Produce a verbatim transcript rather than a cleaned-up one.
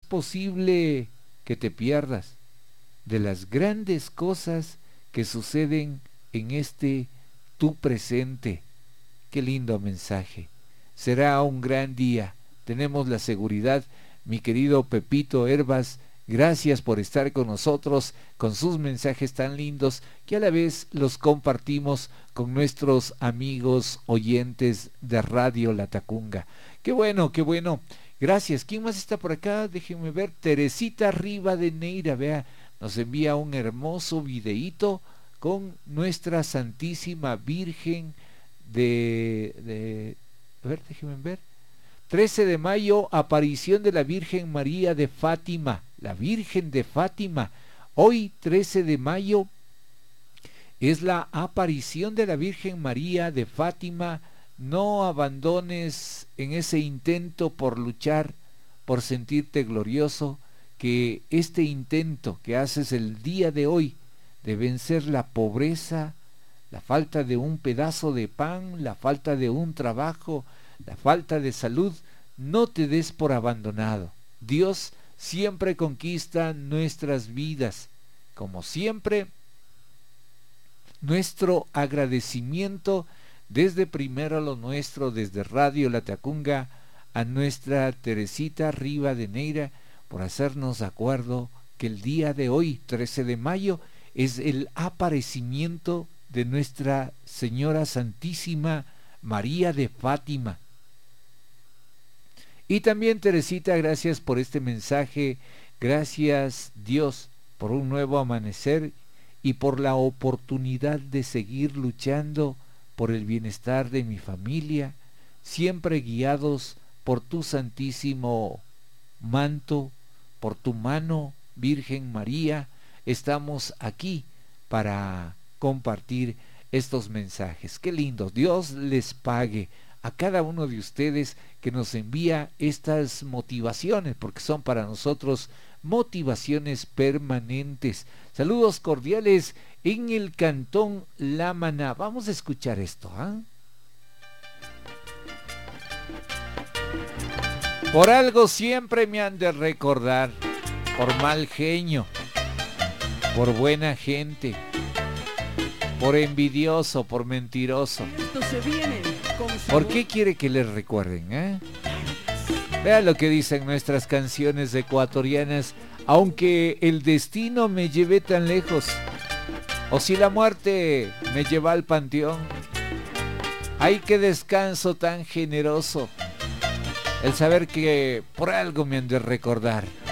posible que te pierdas de las grandes cosas que suceden en este tu presente. Qué lindo mensaje. Será un gran día, tenemos la seguridad. Mi querido Pepito Herbas, gracias por estar con nosotros, con sus mensajes tan lindos que a la vez los compartimos con nuestros amigos oyentes de Radio Latacunga. Qué bueno, qué bueno. Gracias. ¿Quién más está por acá? Déjenme ver. Teresita Rivadeneira, vea, nos envía un hermoso videíto con nuestra Santísima Virgen de... de a ver, déjenme ver. trece de mayo, aparición de la Virgen María de Fátima, la Virgen de Fátima. Hoy, trece de mayo, es la aparición de la Virgen María de Fátima. No abandones en ese intento por luchar, por sentirte glorioso, que este intento que haces el día de hoy de vencer la pobreza, la falta de un pedazo de pan, la falta de un trabajo, la falta de salud, no te des por abandonado. Dios siempre conquista nuestras vidas. Como siempre, nuestro agradecimiento desde Primero Lo Nuestro, desde Radio Latacunga, a nuestra Teresita Rivadeneira por hacernos acuerdo que el día de hoy, trece de mayo, es el aparecimiento de Nuestra Señora Santísima María de Fátima. Y también, Teresita, gracias por este mensaje. Gracias, Dios, por un nuevo amanecer y por la oportunidad de seguir luchando por el bienestar de mi familia, siempre guiados por tu santísimo manto, por tu mano, Virgen María. Estamos aquí para compartir estos mensajes. Qué lindo. Dios les pague a cada uno de ustedes que nos envía estas motivaciones, porque son para nosotros motivaciones permanentes. Saludos cordiales en el cantón La Maná. Vamos a escuchar esto, ¿eh? Por algo siempre me han de recordar, por mal genio, por buena gente, por envidioso, por mentiroso. ¿Por qué quiere que les recuerden, eh? Vean lo que dicen nuestras canciones ecuatorianas. Aunque el destino me lleve tan lejos, o si la muerte me lleva al panteón, ay, qué descanso tan generoso, el saber que por algo me han de recordar.